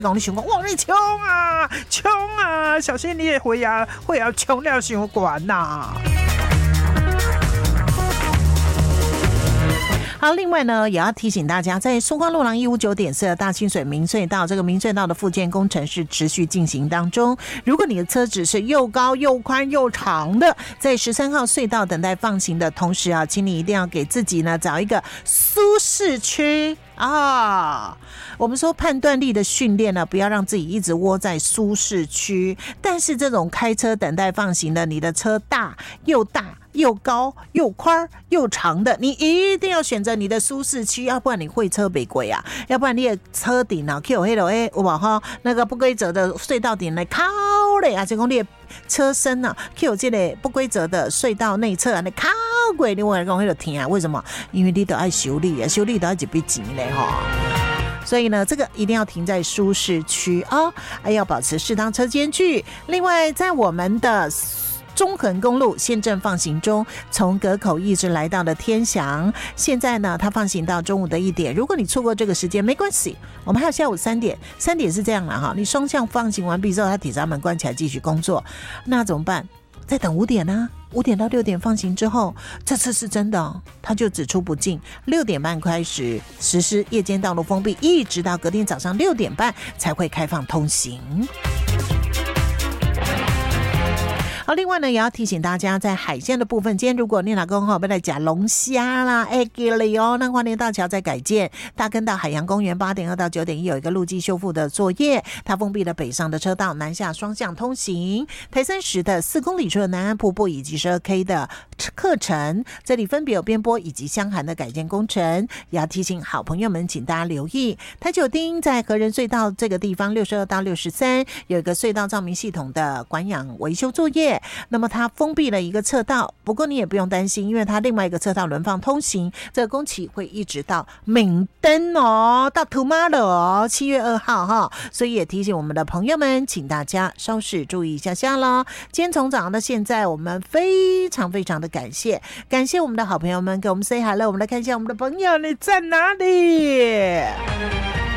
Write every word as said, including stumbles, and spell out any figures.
讲你想讲，哇，你冲啊，冲啊，小心你的血压血压冲了伤悬呐。好，另外呢，也要提醒大家，在松花路廊一五九点四的大清水明隧道，这个明隧道的复建工程是持续进行当中。如果你的车子是又高又宽又长的，在十三号隧道等待放行的同时啊，请你一定要给自己呢找一个舒适区啊。我们说判断力的训练呢，不要让自己一直窝在舒适区。但是这种开车等待放行的，你的车大又大又高又宽又长的，你一定要选择你的舒适区，要不然你会车北轨啊，要不然你的车顶啊 Q 黑了哎，有吧哈？那个不规则的隧道顶来靠嘞啊，结果你的车身啊 Q 这个不规则的隧道内侧啊，你靠轨你我讲黑了停啊？为什么？因为你都爱修理啊，修理都要一笔钱嘞哈。所以呢，这个一定要停在舒适区啊，还要保持适当车间距。另外，在我们的中横公路现正放行中，从隔口一直来到了天祥，现在呢它放行到中午的一点。如果你错过这个时间没关系，我们还有下午三点，三点是这样了哈，你双向放行完毕之后，它铁闸门关起来继续工作，那怎么办？再等五点呢、啊？五点到六点放行之后，这次是真的，它就只出不进。六点半开始实施夜间道路封闭，一直到隔天早上六点半才会开放通行。好，另外呢，也要提醒大家，在海鲜的部分，今天如果你老公哈要来讲龙虾啦，哎，给了哦，那花莲大桥在改建，大坑道海洋公园八点二到九点一有一个路基修复的作业，它封闭了北上的车道，南下双向通行。台三十的四公里处的南安瀑布以及十二 K 的课程，这里分别有边坡以及箱涵的改建工程，也要提醒好朋友们，请大家留意。台九丁在和仁隧道这个地方六十二到六十三有一个隧道照明系统的管养维修作业。那么它封闭了一个侧道，不过你也不用担心，因为它另外一个侧道轮放通行，这个工期会一直到明灯哦，到 tomorrow 哦，七月二号哈，所以也提醒我们的朋友们，请大家稍事注意一下下咯。今天从早上到现在，我们非常非常的感谢，感谢我们的好朋友们给我们 say hello， 我们来看一下我们的朋友你在哪里。